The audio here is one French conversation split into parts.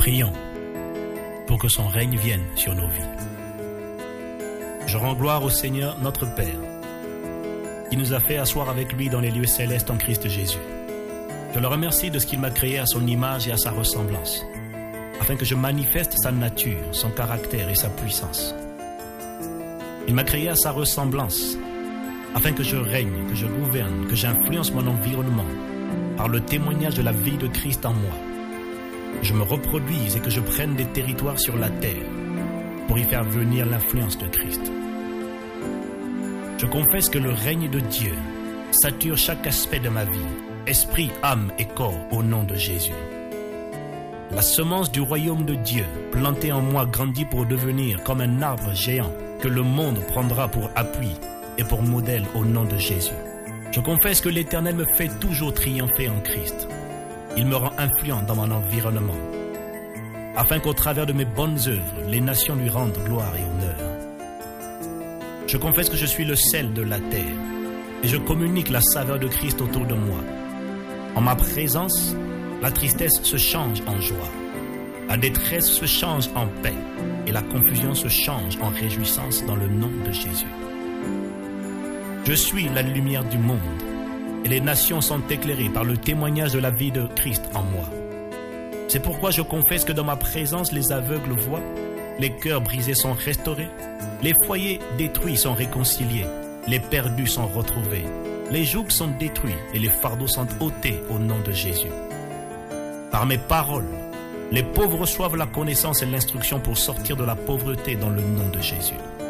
Prions pour que son règne vienne sur nos vies. Je rends gloire au Seigneur notre Père, qui nous a fait asseoir avec lui dans les lieux célestes en Christ Jésus. Je le remercie de ce qu'il m'a créé à son image et à sa ressemblance, afin que je manifeste sa nature, son caractère et sa puissance. Il m'a créé à sa ressemblance, afin que je règne, que je gouverne, que j'influence mon environnement par le témoignage de la vie de Christ en moi. Je me reproduise et que je prenne des territoires sur la terre pour y faire venir l'influence de Christ. Je confesse que le règne de Dieu sature chaque aspect de ma vie, esprit, âme et corps, au nom de Jésus. La semence du royaume de Dieu, plantée en moi, grandit pour devenir comme un arbre géant que le monde prendra pour appui et pour modèle au nom de Jésus. Je confesse que l'Éternel me fait toujours triompher en Christ. Il me rend influent dans mon environnement, afin qu'au travers de mes bonnes œuvres, les nations lui rendent gloire et honneur. Je confesse que je suis le sel de la terre et je communique la saveur de Christ autour de moi. En ma présence, la tristesse se change en joie, la détresse se change en paix et la confusion se change en réjouissance dans le nom de Jésus. Je suis la lumière du monde et les nations sont éclairées par le témoignage de la vie de Christ en moi. C'est pourquoi je confesse que dans ma présence, les aveugles voient, les cœurs brisés sont restaurés, les foyers détruits sont réconciliés, les perdus sont retrouvés, les jougs sont détruits et les fardeaux sont ôtés au nom de Jésus. Par mes paroles, les pauvres reçoivent la connaissance et l'instruction pour sortir de la pauvreté dans le nom de Jésus.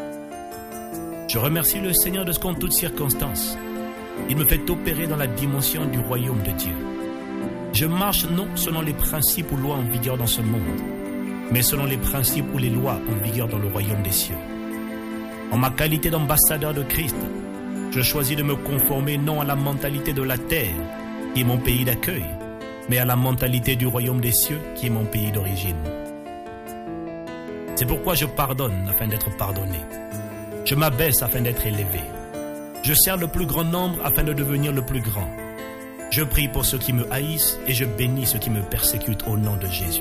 Je remercie le Seigneur de ce qu'en toutes circonstances, il me fait opérer dans la dimension du royaume de Dieu. Je marche non selon les principes ou lois en vigueur dans ce monde, mais selon les principes ou les lois en vigueur dans le royaume des cieux. En ma qualité d'ambassadeur de Christ, je choisis de me conformer non à la mentalité de la terre, qui est mon pays d'accueil, mais à la mentalité du royaume des cieux, qui est mon pays d'origine. C'est pourquoi je pardonne afin d'être pardonné. Je m'abaisse afin d'être élevé. Je sers le plus grand nombre afin de devenir le plus grand. Je prie pour ceux qui me haïssent et je bénis ceux qui me persécutent au nom de Jésus.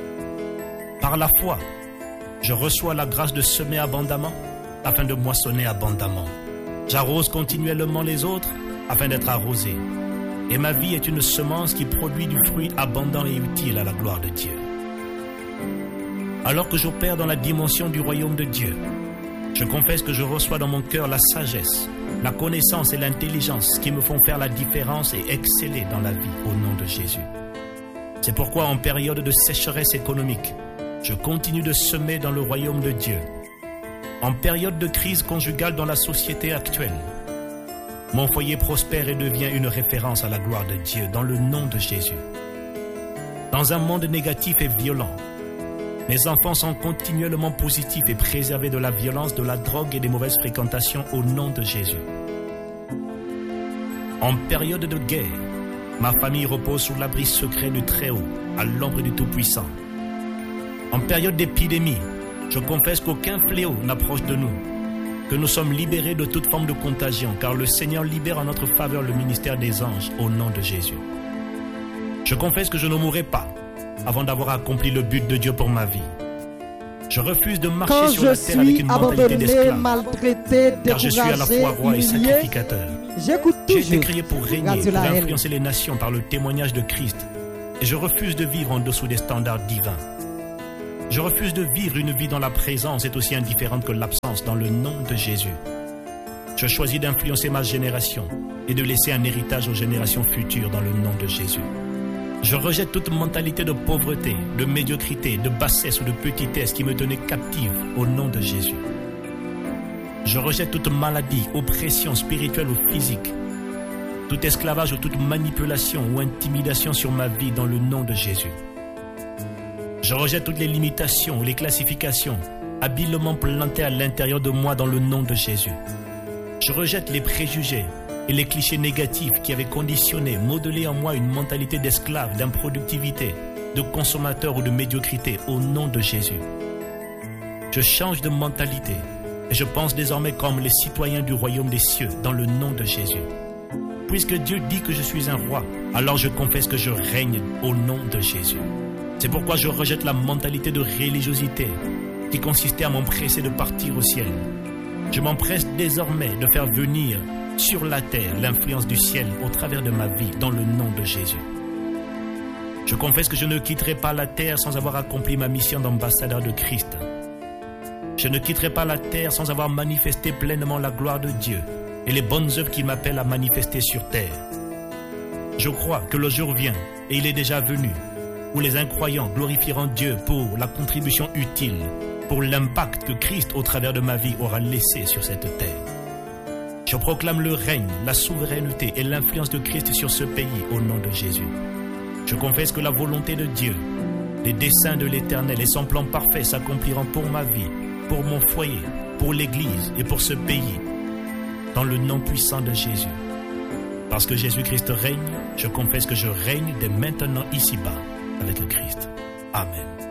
Par la foi, je reçois la grâce de semer abondamment afin de moissonner abondamment. J'arrose continuellement les autres afin d'être arrosé. Et ma vie est une semence qui produit du fruit abondant et utile à la gloire de Dieu. Alors que j'opère dans la dimension du royaume de Dieu, je confesse que je reçois dans mon cœur la sagesse, la connaissance et l'intelligence qui me font faire la différence et exceller dans la vie au nom de Jésus. C'est pourquoi en période de sécheresse économique, je continue de semer dans le royaume de Dieu. En période de crise conjugale dans la société actuelle, mon foyer prospère et devient une référence à la gloire de Dieu dans le nom de Jésus. Dans un monde négatif et violent, mes enfants sont continuellement positifs et préservés de la violence, de la drogue et des mauvaises fréquentations au nom de Jésus. En période de guerre, ma famille repose sous l'abri secret du Très-Haut, à l'ombre du Tout-Puissant. En période d'épidémie, je confesse qu'aucun fléau n'approche de nous, que nous sommes libérés de toute forme de contagion, car le Seigneur libère en notre faveur le ministère des anges au nom de Jésus. Je confesse que je ne mourrai pas avant d'avoir accompli le but de Dieu pour ma vie. Je refuse de marcher sur la terre avec une mentalité d'esclave, car je suis à la fois roi et sacrificateur. J'ai été créé pour régner, pour influencer les nations par le témoignage de Christ, et je refuse de vivre en dessous des standards divins. Je refuse de vivre une vie dont la présence est aussi indifférente que l'absence dans le nom de Jésus. Je choisis d'influencer ma génération et de laisser un héritage aux générations futures dans le nom de Jésus. Je rejette toute mentalité de pauvreté, de médiocrité, de bassesse ou de petitesse qui me tenait captive au nom de Jésus. Je rejette toute maladie, oppression spirituelle ou physique, tout esclavage ou toute manipulation ou intimidation sur ma vie dans le nom de Jésus. Je rejette toutes les limitations ou les classifications habilement plantées à l'intérieur de moi dans le nom de Jésus. Je rejette les préjugés et les clichés négatifs qui avaient conditionné, modelé en moi une mentalité d'esclave, d'improductivité, de consommateur ou de médiocrité au nom de Jésus. Je change de mentalité et je pense désormais comme les citoyens du royaume des cieux dans le nom de Jésus. Puisque Dieu dit que je suis un roi, alors je confesse que je règne au nom de Jésus. C'est pourquoi je rejette la mentalité de religiosité qui consistait à m'empresser de partir au ciel. Je m'empresse désormais de faire venir sur la terre l'influence du ciel au travers de ma vie dans le nom de Jésus. Je confesse que je ne quitterai pas la terre sans avoir accompli ma mission d'ambassadeur de Christ. Je ne quitterai pas la terre sans avoir manifesté pleinement la gloire de Dieu et les bonnes œuvres qu'il m'appelle à manifester sur terre. Je crois que le jour vient, et il est déjà venu, où les incroyants glorifieront Dieu pour la contribution utile, pour l'impact que Christ au travers de ma vie aura laissé sur cette terre. Je proclame le règne, la souveraineté et l'influence de Christ sur ce pays au nom de Jésus. Je confesse que la volonté de Dieu, les desseins de l'Éternel et son plan parfait s'accompliront pour ma vie, pour mon foyer, pour l'Église et pour ce pays, dans le nom puissant de Jésus. Parce que Jésus-Christ règne, je confesse que je règne dès maintenant ici-bas avec le Christ. Amen.